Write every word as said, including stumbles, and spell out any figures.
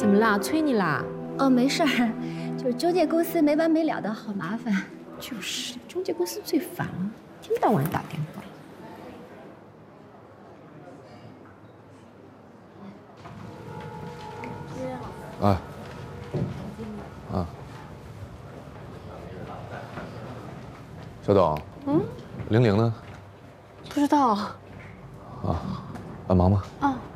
怎么啦？催你啦？ 哦，没事儿，就是中介公司没完没了的，好麻烦。 就是，中介公司最烦了，一天到晚打电话。 哎，啊，小董，嗯，玲玲呢？ 不知道。 啊，帮忙吗？ 啊。